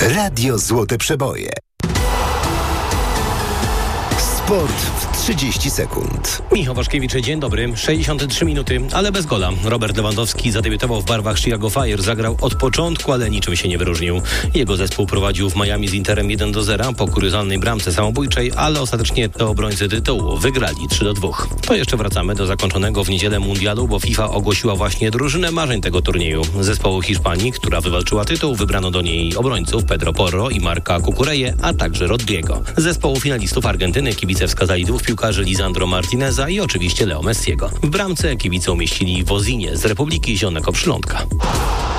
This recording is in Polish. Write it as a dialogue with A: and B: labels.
A: Radio Złote Przeboje. Sport w 30 sekund.
B: Michał Waszkiewicz, dzień dobry. 63 minuty, ale bez gola. Robert Lewandowski zadebiutował w barwach Chicago Fire. Zagrał od początku, ale niczym się nie wyróżnił. Jego zespół prowadził w Miami z Interem 1-0 po kuriozalnej bramce samobójczej, ale ostatecznie to obrońcy tytułu wygrali 3-2. To jeszcze wracamy do zakończonego w niedzielę mundialu, bo FIFA ogłosiła właśnie drużynę marzeń tego turnieju. Zespołu Hiszpanii, która wywalczyła tytuł, wybrano do niej obrońców Pedro Porro i Marca Cucureję, a także Rodrigo. Zespołu finalistów Argentyny kibice wskazali dwóch piłkarzy Lisandro Martineza i oczywiście Leo Messiego. W bramce kibice umieścili Wozinie z Republiki Zielonego Przylądka.